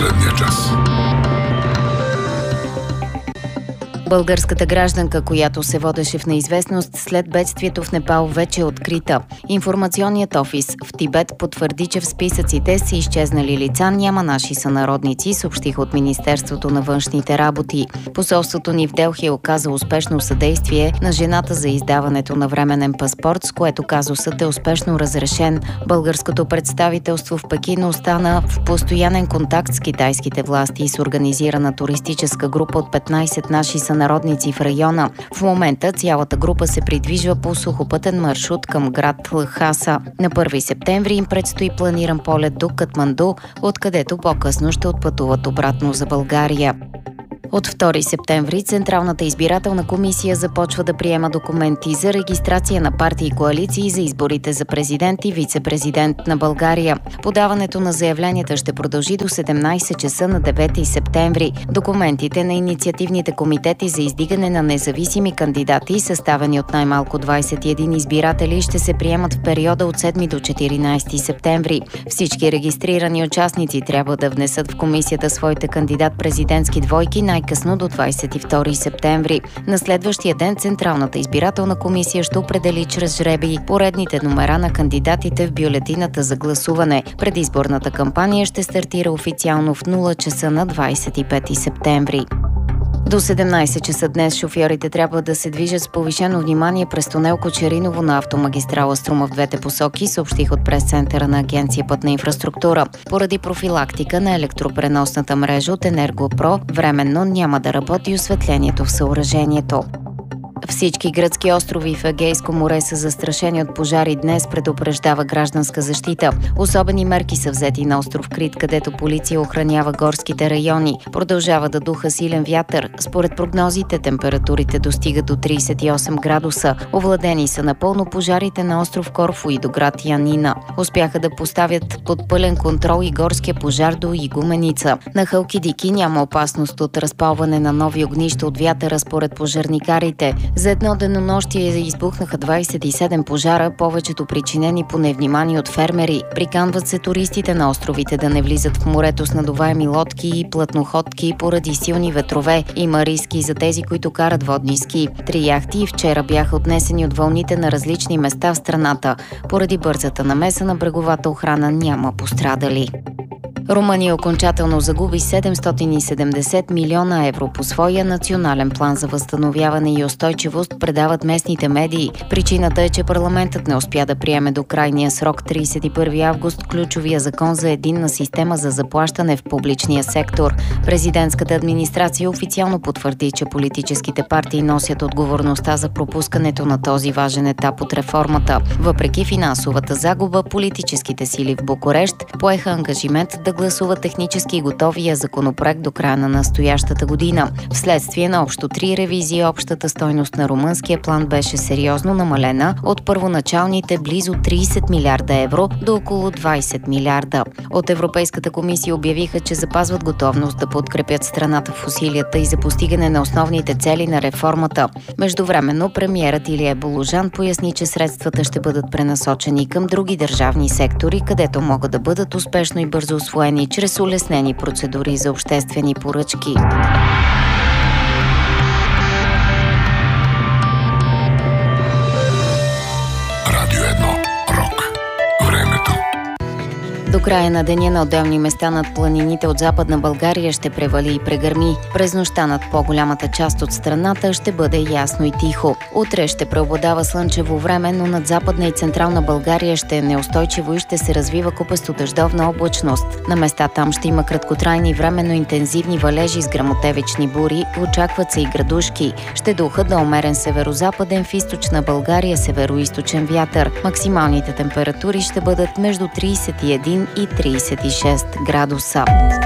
последния час. Българската гражданка, която се водеше в неизвестност след бедствието в Непал, вече е открита. Информационният офис в Тибет потвърди, че в списъците са изчезнали лица, няма наши сънародници, съобщиха от Министерството на външните работи. Посолството ни в Делхи оказа успешно съдействие на жената за издаването на временен паспорт, с което казусът е успешно разрешен. Българското представителство в Пекин остана в постоянен контакт с китайските власти и с организирана туристическа група от 15 наши сънародници в района. В момента цялата група се придвижва по сухопътен маршрут към град Лхаса. На 1 септември им предстои планиран полет до Катманду, откъдето по-късно ще отпътуват обратно за България. От 2 септември Централната избирателна комисия започва да приема документи за регистрация на партии и коалиции за изборите за президент и вице-президент на България. Подаването на заявленията ще продължи до 17 часа на 9 септември. Документите на инициативните комитети за издигане на независими кандидати, съставени от най-малко 21 избиратели, ще се приемат в периода от 7 до 14 септември. Всички регистрирани участници трябва да внесат в комисията своите кандидат-президентски двойки най-късно до 22 септември. На следващия ден Централната избирателна комисия ще определи чрез жребий поредните номера на кандидатите в бюлетината за гласуване. Предизборната кампания ще стартира официално в 0 часа на 25 септември. До 17 часа днес шофьорите трябва да се движат с повишено внимание през тунел Кочериново на автомагистрала Струма в двете посоки, съобщих от прес-центъра на Агенция Пътна инфраструктура. Поради профилактика на електропреносната мрежа от Енергопро, временно няма да работи осветлението в съоръжението. Всички гръцки острови в Егейско море са застрашени от пожари днес, предупреждава Гражданска защита. Особени мерки са взети на остров Крит, където полиция охранява горските райони. Продължава да духа силен вятър. Според прогнозите температурите достигат до 38 градуса. Овладени са напълно пожарите на остров Корфу и до град Янина. Успяха да поставят под пълен контрол и горския пожар до Игуменица. На Халкидики няма опасност от разпалване на нови огнища от вятъра, според пожарникарите. За едно денонощие избухнаха 27 пожара, повечето причинени по невнимание от фермери. Приканват се туристите на островите да не влизат в морето с надуваеми лодки и плътноходки поради силни ветрове. Има риски за тези, които карат водни ски. 3 яхти вчера бяха отнесени от вълните на различни места в страната. Поради бързата намеса на бреговата охрана няма пострадали. Румъния окончателно загуби 770 милиона евро по своя национален план за възстановяване и устойчивост, предават местните медии. Причината е, че парламентът не успя да приеме до крайния срок 31 август ключовия закон за единна система за заплащане в публичния сектор. Президентската администрация официално потвърди, че политическите партии носят отговорността за пропускането на този важен етап от реформата. Въпреки финансовата загуба, политическите сили в Букурещ поеха ангажимент да гласува технически готовия законопроект до края на настоящата година. Вследствие на общо 3 ревизии, общата стойност на румънския план беше сериозно намалена от първоначалните близо 30 милиарда евро до около 20 милиарда. От Европейската комисия обявиха, че запазват готовност да подкрепят страната в усилията и за постигане на основните цели на реформата. Междувременно премиерът Илия Болужан поясни, че средствата ще бъдат пренасочени към други държавни сектори, където могат да бъдат успешно и бързо усвоени чрез улеснени процедури за обществени поръчки. Радио 1. Рок. Времето. До края на деня на отделни места над планините от Западна България ще превали и прегърми. През нощта над по-голямата част от страната ще бъде ясно и тихо. Утре ще преобладава слънчево време, но над Западна и Централна България ще е неустойчиво и ще се развива купесто дъждовна облачност. На места там ще има краткотрайни временно интензивни валежи с гръмотевични бури, очакват се и градушки. Ще духа до умерен северозападен, в източна България североизточен вятър. Максималните температури ще бъдат между 31 и 36 градуса.